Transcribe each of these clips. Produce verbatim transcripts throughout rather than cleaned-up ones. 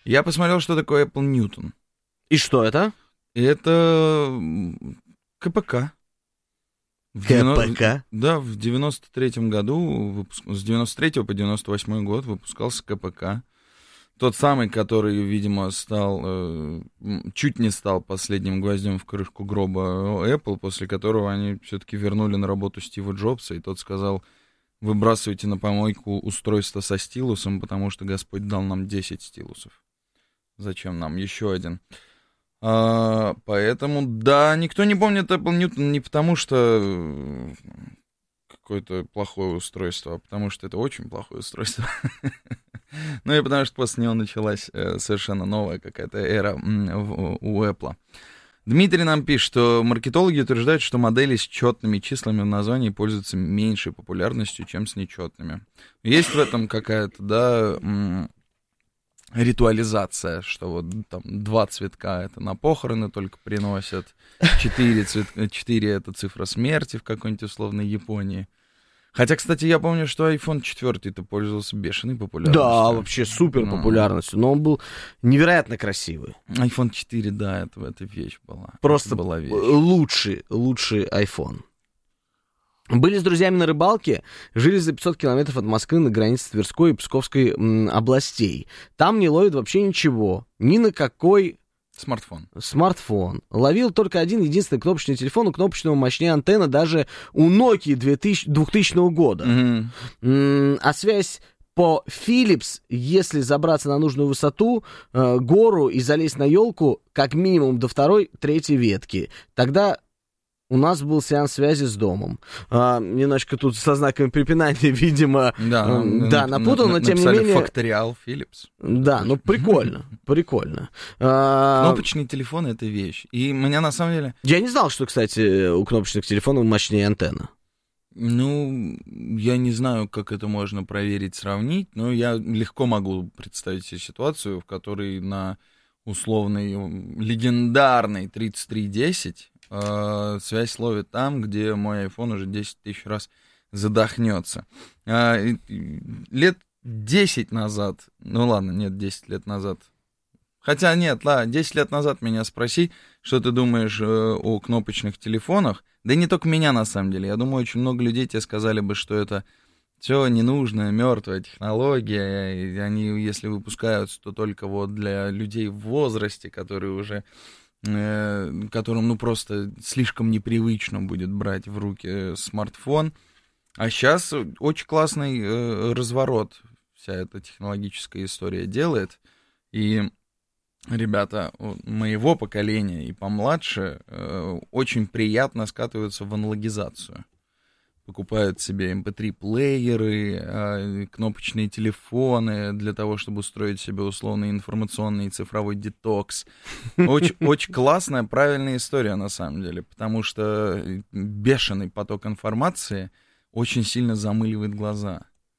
Я посмотрел, что такое Apple Newton. И что это? Это КПК. В КПК? девяносто... Да, в девяносто третьем году, выпуск... с девяносто третьего по девяносто восьмой год выпускался КПК. Тот самый, который, видимо, стал, э, чуть не стал последним гвоздем в крышку гроба Apple, после которого они все-таки вернули на работу Стива Джобса, и тот сказал: выбрасывайте на помойку устройство со стилусом, потому что Господь дал нам десять стилусов. Зачем нам еще один? А, поэтому, да, никто не помнит Apple Newton не потому, что какое-то плохое устройство, а потому что это очень плохое устройство. Ну и потому что после него началась совершенно новая какая-то эра у Apple. Дмитрий нам пишет, что маркетологи утверждают, что модели с четными числами в названии пользуются меньшей популярностью, чем с нечетными. Есть в этом какая-то, да, ритуализация, что вот там два цветка это на похороны только приносят, четыре, цветка, четыре это цифра смерти в какой-нибудь условной Японии. Хотя, кстати, я помню, что айфон четыре-то пользовался бешеной популярностью. Да, вообще супер популярностью, но он был невероятно красивый. айфон четыре, да, это, это вещь была. Просто была вещь. лучший, лучший iPhone. Были с друзьями на рыбалке, жили за пятьсот километров от Москвы на границе Тверской и Псковской м, областей. Там не ловит вообще ничего, ни на какой... Смартфон. Смартфон. Ловил только один единственный кнопочный телефон, у кнопочного мощнее антенна даже у Nokia двухтысячного года. Mm-hmm. М- а связь по Philips, если забраться на нужную высоту, э, гору и залезть на елку, как минимум до второй, третьей ветки. Тогда у нас был сеанс связи с домом. А, немножко тут со знаками препинания, видимо, да, э, да напутал, но тем не менее... Факториал Philips. Да, ну прикольно, прикольно. Кнопочный телефон — это вещь. И меня на самом деле... Я не знал, что, кстати, у кнопочных телефонов мощнее антенна. Ну, я не знаю, как это можно проверить, сравнить, но я легко могу представить себе ситуацию, в которой на условной легендарной тридцать три десять э, связь ловит там, где мой iPhone уже десять тысяч раз задохнется. Э, лет десять назад, ну ладно, нет, десять лет назад, хотя нет, ладно, десять лет назад меня спроси, что ты думаешь э, о кнопочных телефонах, да и не только меня на самом деле, я думаю, очень много людей тебе сказали бы, что это все ненужная, мертвая технология, и они, если выпускаются, то только вот для людей в возрасте, которые уже, э, которым, ну, просто слишком непривычно будет брать в руки смартфон. А сейчас очень классный э, разворот вся эта технологическая история делает, и ребята моего поколения и помладше э, очень приятно скатываются в аналогизацию. Покупают себе эм пэ три-плееры, э, кнопочные телефоны для того, чтобы устроить себе условный информационный и цифровой детокс. Очень, очень классная, правильная история на самом деле, потому что бешеный поток информации очень сильно замыливает глаза.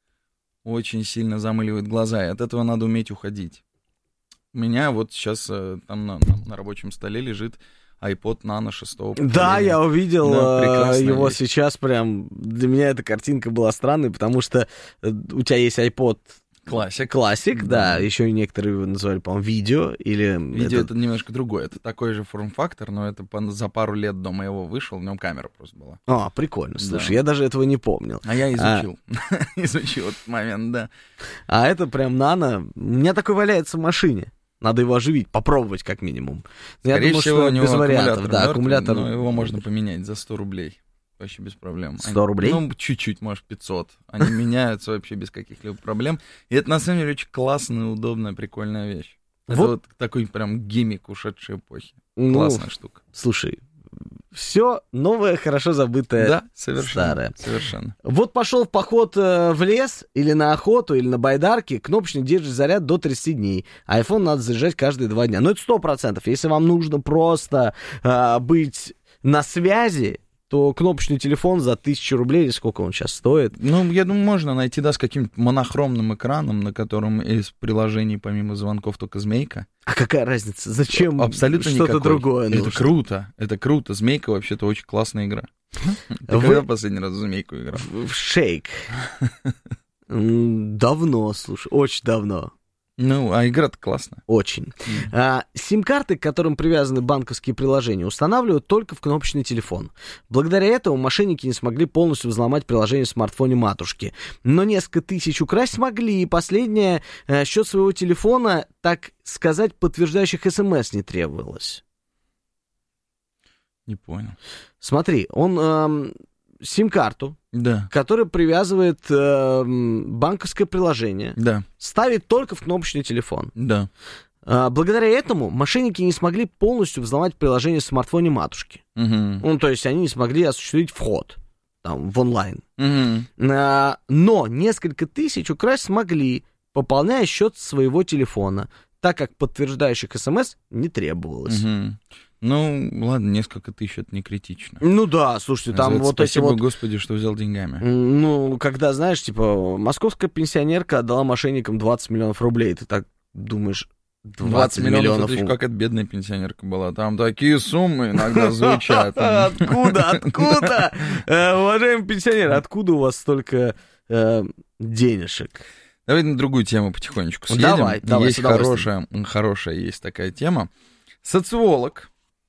Очень сильно замыливает глаза, и от этого надо уметь уходить. У меня вот сейчас э, там на, на, на рабочем столе лежит iPod Nano шестого поколения. Да, я увидел да, его вещь. Сейчас прям. Для меня эта картинка была странной, потому что у тебя есть iPod Classic. Classic, да, да. Еще некоторые его называли, по-моему, видео. Или видео это... это немножко другое. Это такой же форм-фактор, но это по, за пару лет до моего вышел, в нем камера просто была. А, прикольно, слушай, да. Я даже этого не помнил. А я изучил. А... изучил этот момент, да. А это прям нано. У меня такой валяется в машине. Надо его оживить, попробовать как минимум. Скорее Я думаю, всего, что у него без вариантов. Да, мертвый, аккумулятор... но его можно поменять за сто рублей. Вообще без проблем. сто рублей? Ну, чуть-чуть, может, пятьсот. Они меняются вообще без каких-либо проблем. И это, на самом деле, очень классная, удобная, прикольная вещь. Это вот, вот такой прям гиммик ушедшей эпохи. Ну, классная штука. Слушай, все новое, хорошо забытое, да, совершенно, старое. Совершенно. Вот пошел в поход э, в лес, или на охоту, или на байдарке, кнопочник держит заряд до тридцати дней. А iPhone надо заряжать каждые два дня. Ну, это сто процентов. Если вам нужно просто э, быть на связи, то кнопочный телефон за тысячу рублей, или сколько он сейчас стоит? Ну, я думаю, можно найти, да, с каким-то монохромным экраном, на котором из приложений помимо звонков только змейка. А какая разница? Зачем абсолютно что-то никакой. другое нужно? Это круто, это круто. Змейка вообще-то очень классная игра. Ты Вы... когда последний раз в змейку играл? В Шейк. Давно, слушай, очень давно. Ну, а игра-то классная. Очень. Mm. А, сим-карты, к которым привязаны банковские приложения, устанавливают только в кнопочный телефон. Благодаря этому мошенники не смогли полностью взломать приложение в смартфоне матушки. Но несколько тысяч украсть смогли, и последнее, а, счет своего телефона, так сказать, подтверждающих смс не требовалось. Не понял. Смотри, он... А, сим-карту, да. которая привязывает э, банковское приложение, да. ставит только в кнопочный телефон. Да. А, благодаря этому мошенники не смогли полностью взломать приложение в смартфоне матушки. Угу. Ну, то есть они не смогли осуществить вход там, в онлайн. Угу. А, но несколько тысяч украсть смогли, пополняя счет своего телефона, так как подтверждающих смс не требовалось. Угу. Ну, ладно, несколько тысяч, это не критично. Ну да, слушайте, там это вот спасибо эти вот... Господи, что взял деньгами. Ну, когда, знаешь, типа, московская пенсионерка отдала мошенникам двадцать миллионов рублей, ты так думаешь, двадцать миллионов... Это еще как это бедная пенсионерка была, там такие суммы иногда звучат. Откуда, откуда? Уважаемый пенсионер, откуда у вас столько денежек? Давай на другую тему потихонечку съедем. Давай, давай. Есть хорошая, хорошая есть такая тема. Социолог.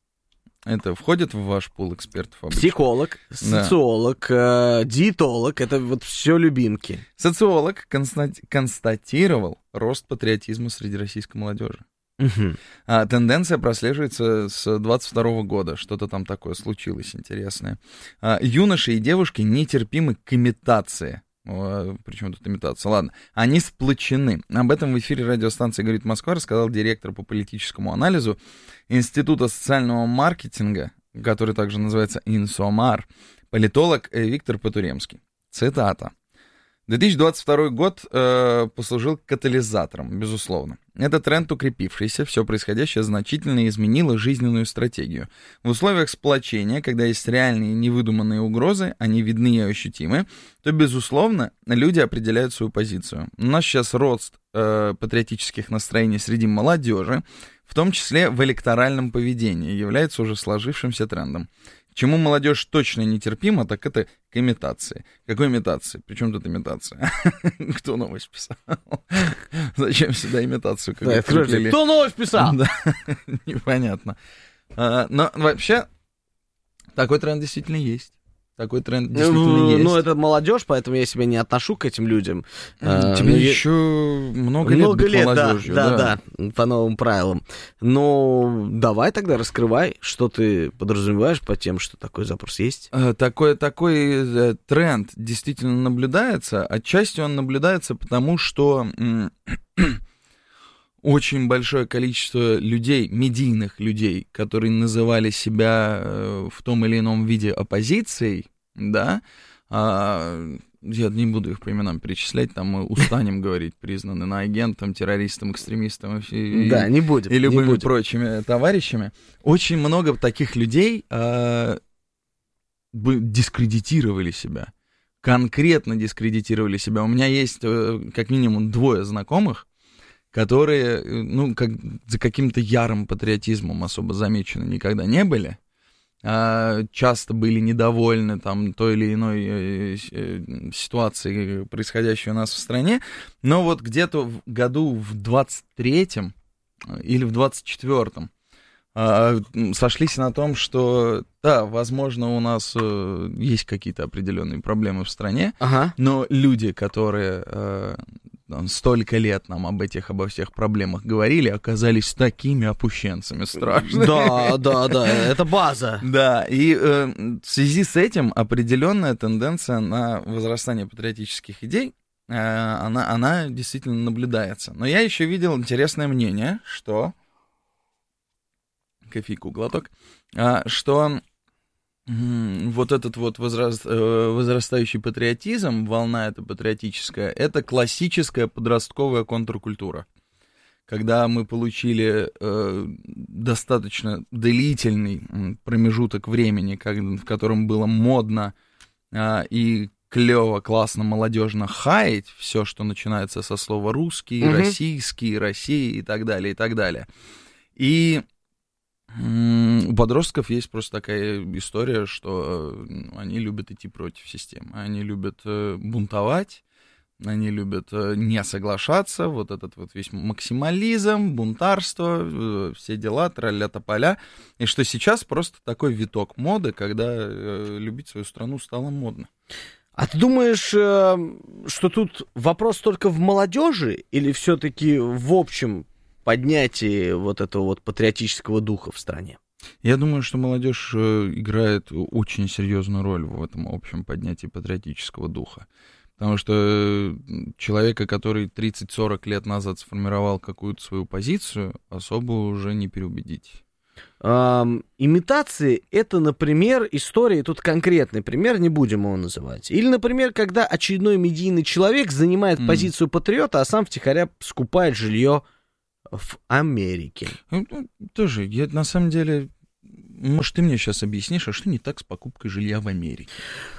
Это входит в ваш пул экспертов обычно? Психолог, социолог, да. э, диетолог, это вот все любимки. Социолог констати- констатировал рост патриотизма среди российской молодежи. Угу. А, тенденция прослеживается с двадцать второго года, что-то там такое случилось интересное. А, юноши и девушки нетерпимы к имитации. Причем тут имитация? Ладно. Они сплочены. Об этом в эфире радиостанции «Говорит Москва» рассказал директор по политическому анализу Института социального маркетинга, который также называется Инсомар, политолог Виктор Потуремский. Цитата. две тысячи двадцать второй год э, послужил катализатором, безусловно. Это тренд укрепившийся, все происходящее значительно изменило жизненную стратегию. В условиях сплочения, когда есть реальные невыдуманные угрозы, они видны и ощутимы, то, безусловно, люди определяют свою позицию. У нас сейчас рост э, патриотических настроений среди молодежи, в том числе в электоральном поведении, является уже сложившимся трендом. Чему молодежь точно нетерпима, так это к имитации. Какой имитации? Причем тут имитация? Кто новость писал? Зачем сюда имитацию? Да, кто новость писал? Да, непонятно. А, но вообще, такой тренд действительно есть. Такой тренд действительно ну, есть. Ну, это молодежь, поэтому я себя не отношу к этим людям. Тебе а, еще я... много лет много быть лет, молодежью. Да, да, да, по новым правилам. Но давай тогда раскрывай, что ты подразумеваешь под тем, что такой запрос есть. Такой, такой тренд действительно наблюдается. Отчасти он наблюдается потому, что очень большое количество людей, медийных людей, которые называли себя в том или ином виде оппозицией, да, а, я не буду их по именам перечислять, там мы устанем говорить, признаны иноагентом, террористом, экстремистом и, да, не будем, и любыми не будем. прочими товарищами. Очень много таких людей а, дискредитировали себя, конкретно дискредитировали себя. У меня есть как минимум двое знакомых, которые, ну, как, за каким-то ярым патриотизмом особо замечены никогда не были, а часто были недовольны там той или иной ситуацией, происходящей у нас в стране, но вот где-то в году в двадцать третьем или в двадцать четвёртом сошлись на том, что, да, возможно, у нас есть какие-то определенные проблемы в стране, ага. но люди, которые... столько лет нам об этих, обо всех проблемах говорили, оказались такими опущенцами страшными. Да, да, да, это база. Да, и э, в связи с этим определенная тенденция на возрастание патриотических идей, э, она, она действительно наблюдается. Но я еще видел интересное мнение, что... Кофейку, глоток. Э, что... Вот этот вот возраст, возрастающий патриотизм, волна эта патриотическая, это классическая подростковая контркультура. Когда мы получили э, достаточно длительный промежуток времени, как, в котором было модно э, и клево, классно, молодежно хаять все, что начинается со слова русский, mm-hmm. российский, Россия и так далее, и так далее. И у подростков есть просто такая история, что они любят идти против системы, они любят бунтовать, Они любят не соглашаться, вот этот вот весь максимализм, бунтарство, все дела, тралля-тополя. И что сейчас просто такой виток моды, когда любить свою страну стало модно. А ты думаешь, что тут вопрос только в молодежи или все-таки в общем поднятии вот этого вот патриотического духа в стране? Я думаю, что молодежь играет очень серьезную роль в этом общем поднятии патриотического духа. Потому что человека, который тридцать-сорок лет назад сформировал какую-то свою позицию, особо уже не переубедить. Эм, имитации — это, например, история, тут конкретный пример, не будем его называть. Или, например, когда очередной медийный человек занимает mm. позицию патриота, а сам втихаря скупает жилье в Америке. Ну, тоже, я на самом деле... Может, ты мне сейчас объяснишь, а что не так с покупкой жилья в Америке?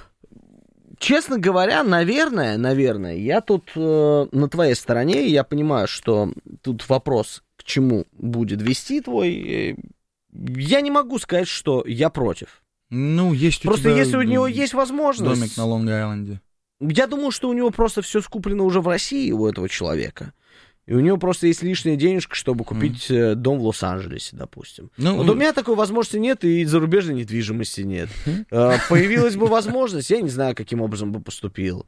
Честно говоря, наверное, наверное, я тут э, на твоей стороне, я понимаю, что тут вопрос, к чему будет вести твой, э, я не могу сказать, что я против. Ну, есть у Просто тебя если у него есть возможность... Домик на Лонг-Айленде. Я думаю, что у него просто все скуплено уже в России, у этого человека. И у него просто есть лишняя денежка, чтобы купить mm. дом в Лос-Анджелесе, допустим. Ну, вот у меня такой возможности нет, и зарубежной недвижимости нет. Mm. Появилась бы возможность, я не знаю, каким образом бы поступил.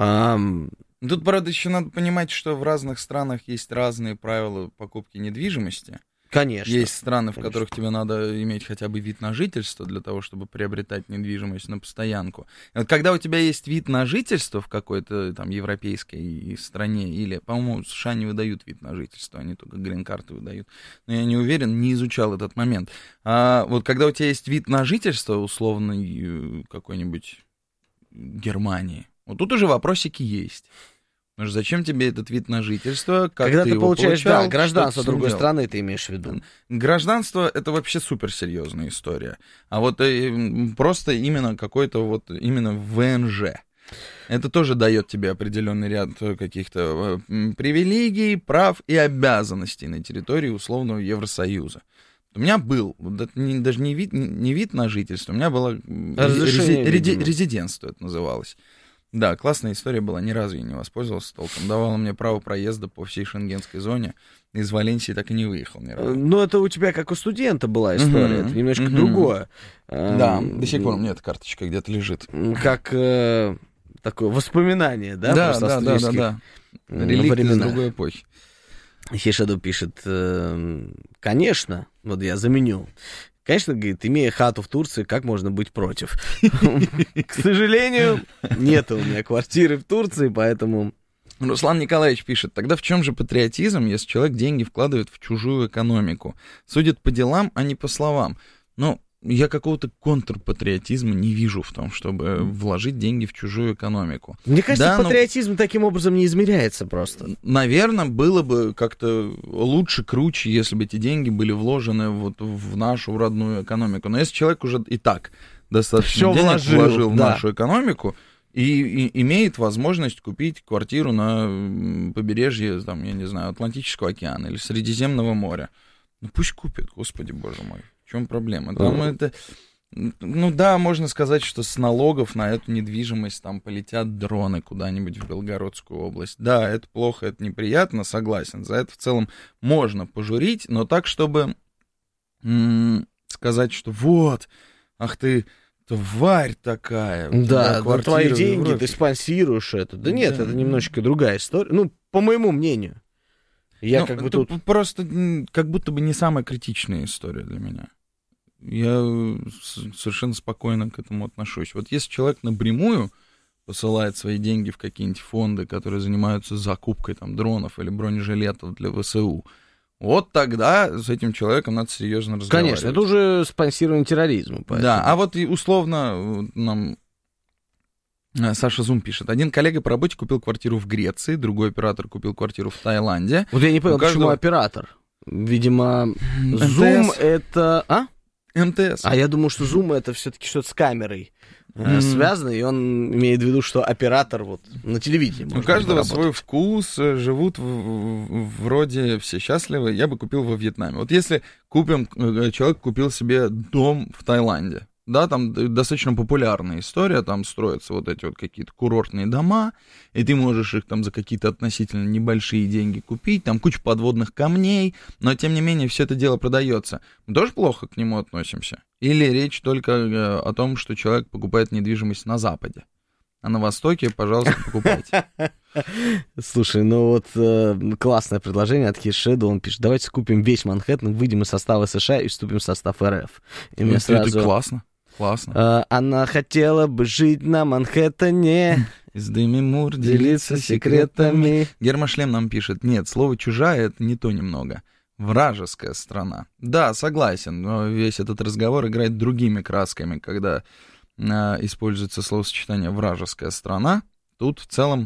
Тут, правда, еще надо понимать, что в разных странах есть разные правила покупки недвижимости. Конечно. Есть страны, в Конечно. которых тебе надо иметь хотя бы вид на жительство для того, чтобы приобретать недвижимость на постоянку. И вот когда у тебя есть вид на жительство в какой-то там европейской стране, или, по-моему, США не выдают вид на жительство, они только грин-карты выдают, но я не уверен, не изучал этот момент. А вот когда у тебя есть вид на жительство, условно, какой-нибудь Германии, вот тут уже вопросики есть. Потому что зачем тебе этот вид на жительство? Как Когда ты, ты его получаешь, получал, да, гражданство другой делал? страны, ты имеешь в виду? Гражданство — это вообще суперсерьезная история. А вот э, просто именно какой-то вот, именно вэ эн жэ. Это тоже дает тебе определенный ряд каких-то э, привилегий, прав и обязанностей на территории условного Евросоюза. У меня был, это не, даже не вид, не вид на жительство, у меня было рези, реди, резидентство, это называлось. Да, классная история была, ни разу я не воспользовался толком. Давала мне право проезда по всей шенгенской зоне. Из Валенсии так и не выехал ни разу. Ну, это у тебя как у студента была история, uh-huh, это немножко uh-huh. другое. Да, um, до сих пор у меня эта карточка где-то лежит. Как э, такое воспоминание, да? Да, да, да, да, да. Реликт из другой эпохи. Хишаду пишет, э, конечно, вот я заменю. Конечно, говорит, имея хату в Турции, как можно быть против? К сожалению, нет у меня квартиры в Турции, поэтому... Руслан Николаевич пишет, тогда в чем же патриотизм, если человек деньги вкладывает в чужую экономику? Судит по делам, а не по словам. Ну, я какого-то контрпатриотизма не вижу в том, чтобы вложить деньги в чужую экономику. Мне кажется, да, патриотизм но... таким образом не измеряется просто. Наверное, было бы как-то лучше, круче, если бы эти деньги были вложены вот в нашу родную экономику. Но если человек уже и так достаточно Всё денег вложил, вложил в да. нашу экономику и, и имеет возможность купить квартиру на побережье, там, я не знаю, Атлантического океана или Средиземного моря, ну пусть купит, господи боже мой. В чем проблема? Там это, ну да, можно сказать, что с налогов на эту недвижимость там полетят дроны куда-нибудь в Белгородскую область. Да, это плохо, это неприятно, согласен. За это в целом можно пожурить, но так, чтобы м- сказать, что вот, ах ты, тварь такая. Да, на твои деньги ты спонсируешь это. Да нет, да. Это немножечко другая история. Ну, по моему мнению. Я ну, как бы это тут... просто как будто бы не самая критичная история для меня. Я совершенно спокойно к этому отношусь. Вот если человек напрямую посылает свои деньги в какие-нибудь фонды, которые занимаются закупкой там, дронов или бронежилетов для вэ эс у, вот тогда с этим человеком надо серьезно разговаривать. Конечно, это уже спонсирование терроризма. Поэтому. Да, а вот и условно нам... Саша Зум пишет. Один коллега по работе купил квартиру в Греции, другой оператор купил квартиру в Таиланде. Вот я не понял, каждого... почему оператор? Видимо, Zoom это... А? эм тэ эс. А я думаю, что Zoom это все-таки что-то с камерой mm-hmm. связано, и он имеет в виду, что оператор вот на телевидении. У каждого свой вкус, живут в, в, вроде все счастливы. Я бы купил во Вьетнаме. Вот если купим, человек купил себе дом в Таиланде, Да, там достаточно популярная история, там строятся вот эти вот какие-то курортные дома, и ты можешь их там за какие-то относительно небольшие деньги купить, там куча подводных камней, но тем не менее все это дело продается. Мы тоже плохо к нему относимся? Или речь только о том, что человек покупает недвижимость на Западе, а на Востоке, пожалуйста, покупайте. Слушай, ну вот э, классное предложение от Кишеду, он пишет, давайте купим весь Манхэттен, выйдем из состава США и вступим в состав РФ. И мне сразу... Это классно. Классно. Э, она хотела бы жить на Манхэттене. С Деми Мур делиться секретами. Гермошлем нам пишет, нет, слово «чужая» — это не то немного. Вражеская страна. Да, согласен, но весь этот разговор играет другими красками, когда э, используется словосочетание «вражеская страна». Тут в целом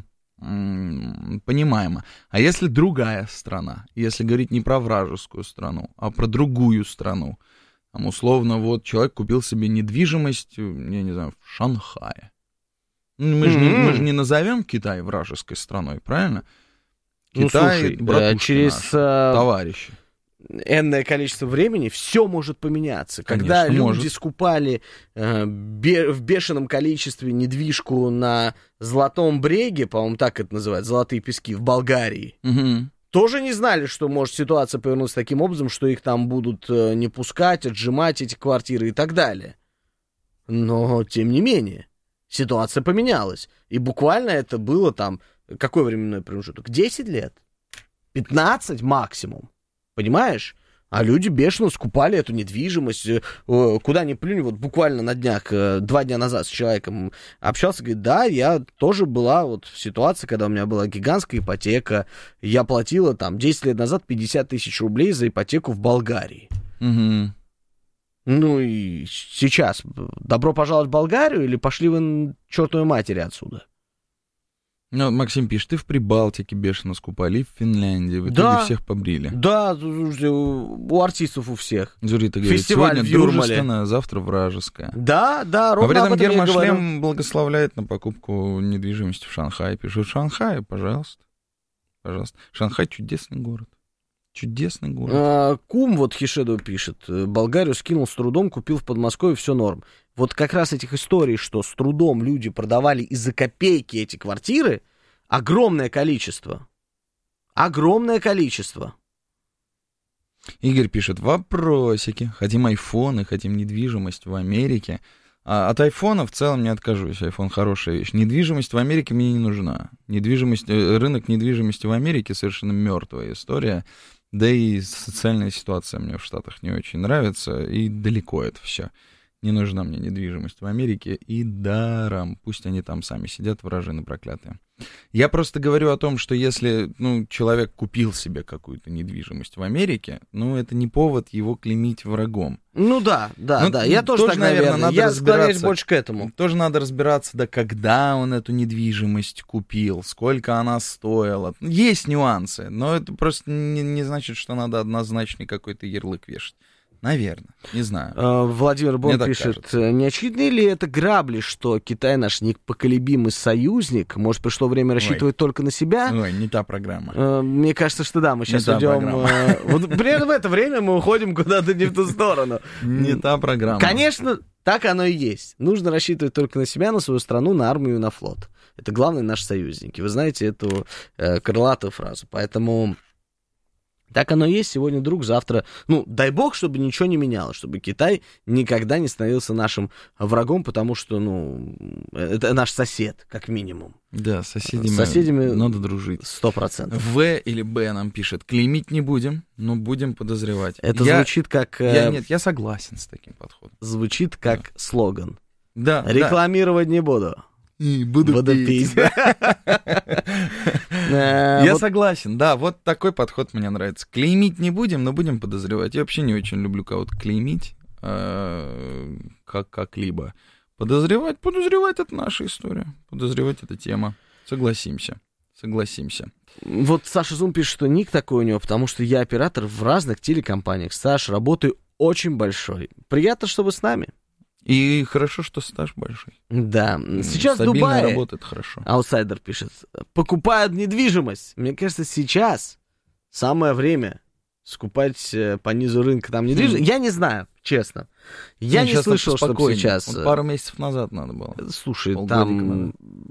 м- понимаемо. А если другая страна, если говорить не про вражескую страну, а про другую страну, там, условно, вот человек купил себе недвижимость, я не знаю, в Шанхае. Мы же, mm-hmm. не, мы же не назовем Китай вражеской страной, правильно? Китай, ну, слушай, через наши, товарищи. Энное количество времени все может поменяться. Когда Конечно, люди может. скупали э, бе- в бешеном количестве недвижку на Золотом Бреге, по-моему, так это называют, Золотые пески, в Болгарии, Mm-hmm. тоже не знали, что может ситуация повернуться таким образом, что их там будут э, не пускать, отжимать эти квартиры и так далее. Но, тем не менее, ситуация поменялась. И буквально это было там, какой временной промежуток? десять лет? пятнадцать максимум. Понимаешь? А люди бешено скупали эту недвижимость. Куда ни плюнь, вот буквально на днях, два дня назад с человеком общался, говорит, да, я тоже была вот в ситуации, когда у меня была гигантская ипотека, я платила там десять лет назад пятьдесят тысяч рублей за ипотеку в Болгарии. Угу. Ну и сейчас, добро пожаловать в Болгарию или пошли вы чертовой матери отсюда? Ну, Максим пишет, ты в Прибалтике бешено скупали, и в Финляндии, в итоге да, всех побрили. Да, у артистов у всех. Зурита говорит, фестиваль сегодня дружественная, завтра вражеская. Да, да, ровно а об этом я говорю. Гермошлем благословляет на покупку недвижимости в Шанхае. Пишет, в Шанхае, пожалуйста. Пожалуйста. Шанхай чудесный город. Чудесный город. А, Кум, вот Хишеду пишет, Болгарию скинул с трудом, купил в Подмосковье, все норм. Вот как раз этих историй, что с трудом люди продавали из-за копейки эти квартиры, огромное количество. Огромное количество. Игорь пишет, вопросики. Хотим айфоны, хотим недвижимость в Америке. А от айфона в целом не откажусь. Айфон хорошая вещь. Недвижимость в Америке мне не нужна. Недвижимость, рынок недвижимости в Америке совершенно мертвая история. Да и социальная ситуация мне в Штатах не очень нравится. И далеко это все. Не нужна мне недвижимость в Америке и даром. Пусть они там сами сидят, вражины проклятые. Я просто говорю о том, что если ну, человек купил себе какую-то недвижимость в Америке, ну, это не повод его клеймить врагом. Ну да, да, ну, да. Я тоже, тоже так, наверное, наверное. надо Я разбираться. склоняюсь больше к этому. Тоже надо разбираться, да, когда он эту недвижимость купил, сколько она стоила. Есть нюансы, но это просто не, не значит, что надо однозначный какой-то ярлык вешать. Наверное, не знаю. Владимир Бон пишет, кажется. Не очевидны ли это грабли, что Китай наш непоколебимый союзник? Может, пришло время рассчитывать Ой. только на себя? Ой, не та программа. Мне кажется, что да, мы сейчас уйдем... Вот примерно в это время мы уходим куда-то не в ту сторону. Не та программа. Конечно, так оно и есть. Нужно рассчитывать только на себя, на свою страну, на армию и на флот. Это главные наши союзники. Вы знаете эту крылатую фразу. Поэтому... Так оно и есть, сегодня друг, завтра... Ну, дай бог, чтобы ничего не менялось, чтобы Китай никогда не становился нашим врагом, потому что, ну, это наш сосед, как минимум. Да, с соседями, с соседями надо дружить. Сто процентов. В или Б нам пишет, клеймить не будем, но будем подозревать. Это я, звучит как... Я, нет, я согласен с таким подходом. Звучит как да. слоган. Да, Рекламировать да. не буду. И буду, буду пить. пить. Я вот... согласен, да, вот такой подход мне нравится. Клеймить не будем, но будем подозревать. Я вообще не очень люблю кого-то клеймить э, как- как-либо. Подозревать, подозревать — это наша история. Подозревать — это тема. Согласимся, согласимся. Вот Саша Зум пишет, что ник такой у него, потому что я оператор в разных телекомпаниях. Стаж работы очень большой. Приятно, что вы с нами. И хорошо, что стаж большой. Да. Сейчас в Дубае... работает хорошо. Аутсайдер пишет. Покупают недвижимость. Мне кажется, сейчас самое время скупать по низу рынка там недвижимость. Mm. Я не знаю, честно. Я не, не слышал, что сейчас... Вот пару месяцев назад надо было. Слушай, там...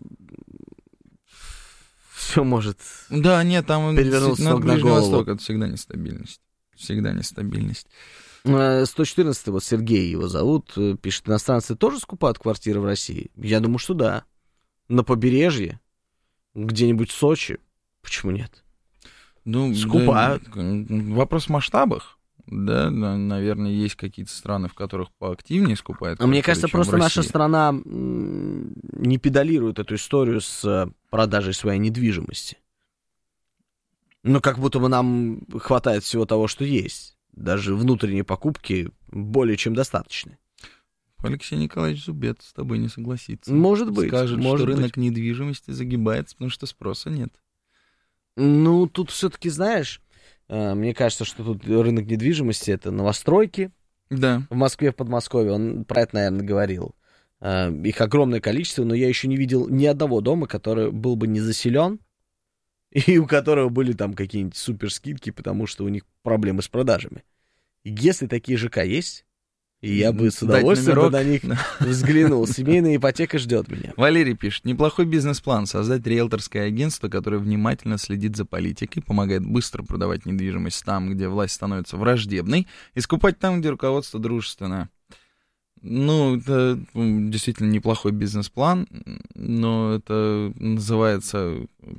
Все может... Да, нет, там... Перевернуться с ног на голову. Восток, это всегда нестабильность. Всегда нестабильность. сто четырнадцатый, вот Сергей его зовут, пишет, иностранцы тоже скупают квартиры в России? Я думаю, что да. На побережье, где-нибудь в Сочи. Почему нет? Ну, скупают. Да, вопрос в масштабах. Да, да, наверное, есть какие-то страны, в которых поактивнее скупают. А мне кажется, просто наша страна не педалирует эту историю с продажей своей недвижимости. Ну, как будто бы нам хватает всего того, что есть. Даже внутренние покупки более чем достаточны. Алексей Николаевич Зубец с тобой не согласится. Может быть. Скажет, может что рынок быть. недвижимости загибается, потому что спроса нет. Ну, тут все-таки, знаешь, мне кажется, что тут рынок недвижимости — это новостройки. Да. В Москве, в Подмосковье, он про это, наверное, говорил. Их огромное количество, но я еще не видел ни одного дома, который был бы не заселен, и у которого были там какие-нибудь суперскидки, потому что у них проблемы с продажами. Если такие ЖК есть, я бы с удовольствием на них взглянул. Семейная ипотека ждет меня. Валерий пишет, неплохой бизнес-план — создать риэлторское агентство, которое внимательно следит за политикой, помогает быстро продавать недвижимость там, где власть становится враждебной, и скупать там, где руководство дружественное. Ну, это действительно неплохой бизнес-план, но это называется...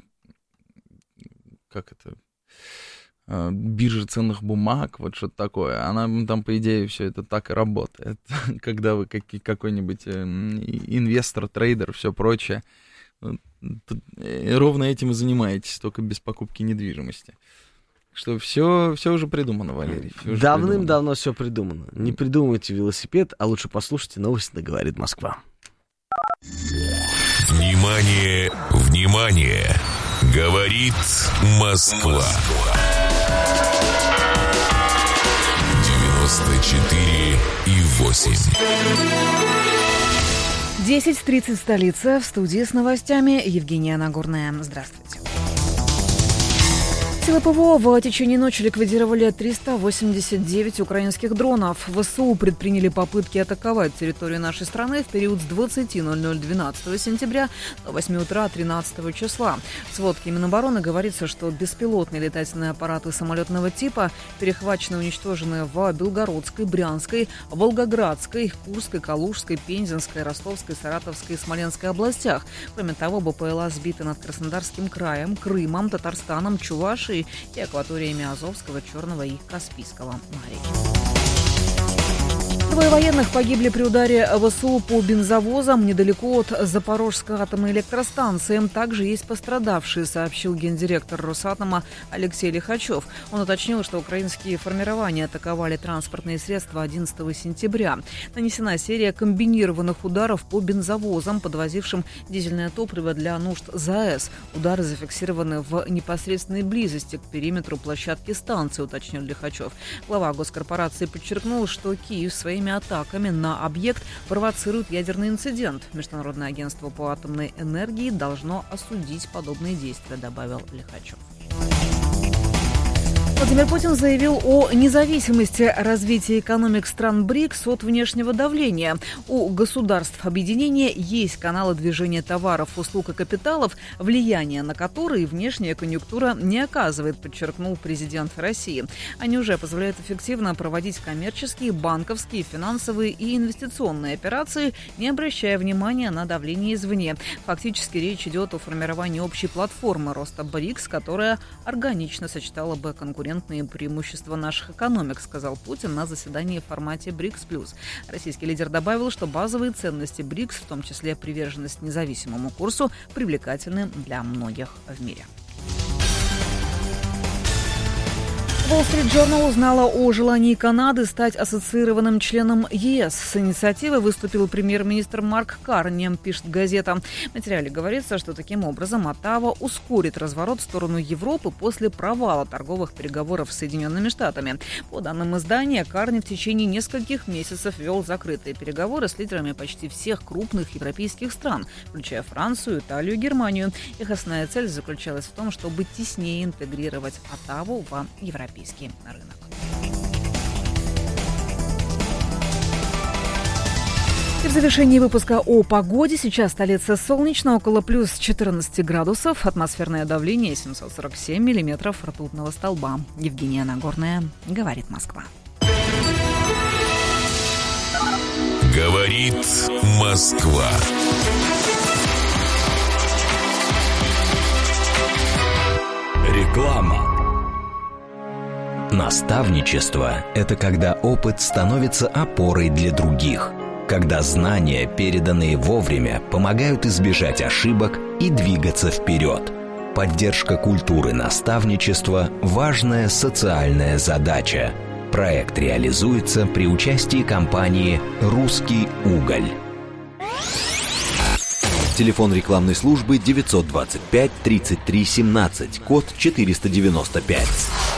Как это? Биржа ценных бумаг, вот что-то такое. Она там, по идее, все это так и работает. Когда вы как, какой-нибудь инвестор, трейдер, все прочее, ровно этим и занимаетесь, только без покупки недвижимости. Что все, все уже придумано, Валерий. Давным-давно все придумано. Не придумывайте велосипед, а лучше послушайте новости, говорит Москва. Внимание, внимание! Говорит Москва. девяносто четыре и восемь. десять тридцать столица. В студии с новостями Евгения Нагорная. Здравствуйте. Силы ПВО в течение ночи ликвидировали триста восемьдесят девять украинских дронов. ВСУ предприняли попытки атаковать территорию нашей страны в период с двадцати ноль ноль двенадцатого сентября до восьми утра тринадцатого числа. В сводке Минобороны говорится, что беспилотные летательные аппараты самолетного типа перехвачены и уничтожены в Белгородской, Брянской, Волгоградской, Курской, Калужской, Пензенской, Ростовской, Саратовской и Смоленской областях. Кроме того, БПЛА сбиты над Краснодарским краем, Крымом, Татарстаном, Чувашией и акваториями Азовского, Черного и Каспийского морей. Двое военных погибли при ударе ВСУ по бензовозам недалеко от Запорожской атомной электростанции. Также есть пострадавшие, сообщил гендиректор Росатома Алексей Лихачев. Он уточнил, что украинские формирования атаковали транспортные средства одиннадцатого сентября. Нанесена серия комбинированных ударов по бензовозам, подвозившим дизельное топливо для нужд ЗАЭС. Удары зафиксированы в непосредственной близости к периметру площадки станции, уточнил Лихачев. Глава госкорпорации подчеркнул, что Киев своими атаками на объект провоцирует ядерный инцидент. Международное агентство по атомной энергии должно осудить подобные действия, добавил Лихачев. Владимир Путин заявил о независимости развития экономик стран БРИКС от внешнего давления. У государств объединения есть каналы движения товаров, услуг и капиталов, влияние на которые внешняя конъюнктура не оказывает, подчеркнул президент России. Они уже позволяют эффективно проводить коммерческие, банковские, финансовые и инвестиционные операции, не обращая внимания на давление извне. Фактически речь идет о формировании общей платформы роста БРИКС, которая органично сочетала бы конкурентные преимущества наших экономик, сказал Путин на заседании в формате БРИКС+. Российский лидер добавил, что базовые ценности БРИКС, в том числе приверженность независимому курсу, привлекательны для многих в мире. Wall Street Journal узнала о желании Канады стать ассоциированным членом ЕС. С инициативой выступил премьер-министр Марк Карни, пишет газета. В материале говорится, что таким образом Оттава ускорит разворот в сторону Европы после провала торговых переговоров с Соединенными Штатами. По данным издания, Карни в течение нескольких месяцев вел закрытые переговоры с лидерами почти всех крупных европейских стран, включая Францию, Италию и Германию. Их основная цель заключалась в том, чтобы теснее интегрировать Оттаву в Европейский Каспийский рынок. И в завершении выпуска о погоде. Сейчас столица солнечно, около плюс четырнадцать градусов. Атмосферное давление семьсот сорок семь миллиметров ртутного столба. Евгения Нагорная, говорит Москва. Говорит Москва. Реклама. Наставничество – это когда опыт становится опорой для других. Когда знания, переданные вовремя, помогают избежать ошибок и двигаться вперед. Поддержка культуры наставничества – важная социальная задача. Проект реализуется при участии компании «Русский уголь». Телефон рекламной службы девятьсот двадцать пять тридцать три семнадцать, код четыреста девяносто пять.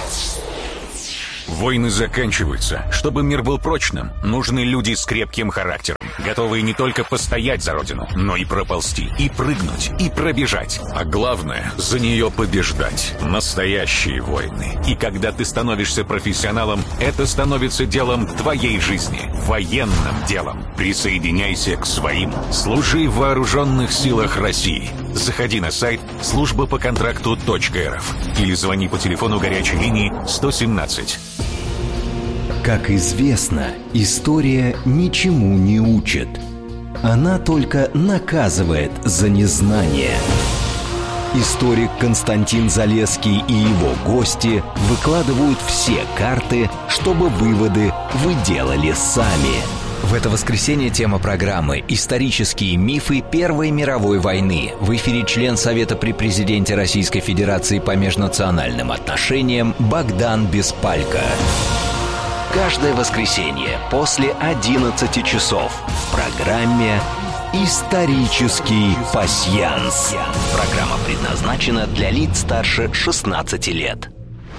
Войны заканчиваются. Чтобы мир был прочным, нужны люди с крепким характером, готовые не только постоять за родину, но и проползти, и прыгнуть, и пробежать. А главное, за нее побеждать. Настоящие войны. И когда ты становишься профессионалом, это становится делом твоей жизни. Военным делом. Присоединяйся к своим. Служи в вооруженных силах России. Заходи на сайт служба по контракту точка эр эф или звони по телефону горячей линии сто семнадцать. Как известно, история ничему не учит. Она только наказывает за незнание. Историк Константин Залесский и его гости выкладывают все карты, чтобы выводы вы делали сами. В это воскресенье тема программы «Исторические мифы Первой мировой войны». В эфире член Совета при президенте Российской Федерации по межнациональным отношениям Богдан Беспалько. Каждое воскресенье после одиннадцати часов в программе «Исторический пасьянс». Программа предназначена для лиц старше шестнадцати лет.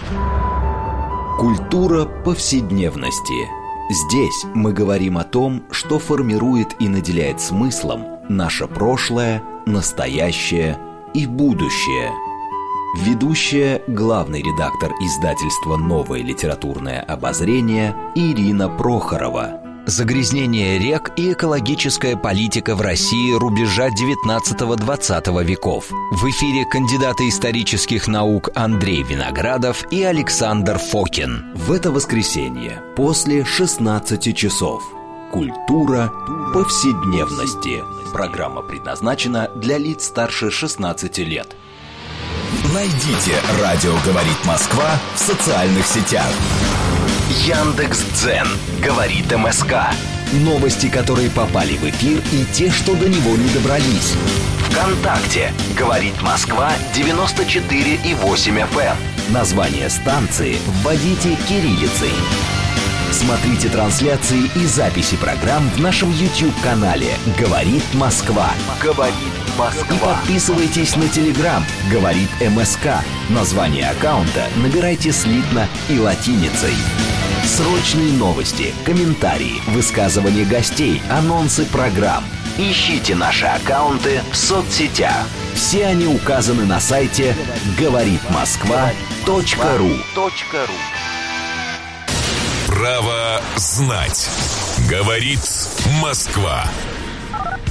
Культура повседневности. Здесь мы говорим о том, что формирует и наделяет смыслом наше прошлое, настоящее и будущее. Ведущая, главный редактор издательства «Новое литературное обозрение» Ирина Прохорова. Загрязнение рек и экологическая политика в России рубежа девятнадцатого-двадцатого веков. В эфире кандидаты исторических наук Андрей Виноградов и Александр Фокин. В это воскресенье после шестнадцати часов. Культура повседневности. Программа предназначена для лиц старше шестнадцати лет. Найдите «Радио говорит Москва» в социальных сетях. Яндекс.Дзен. Говорит МСК. Новости, которые попали в эфир, и те, что до него не добрались. ВКонтакте. Говорит Москва девяносто четыре и восемь эф эм. Название станции вводите кириллицей. Смотрите трансляции и записи программ в нашем YouTube-канале «Говорит Москва». «Говорит Москва». И подписывайтесь на Telegram «Говорит МСК». Название аккаунта набирайте слитно и латиницей. Срочные новости, комментарии, высказывания гостей, анонсы программ. Ищите наши аккаунты в соцсетях. Все они указаны на сайте говорит москва точка ру. Право знать. Говорит Москва.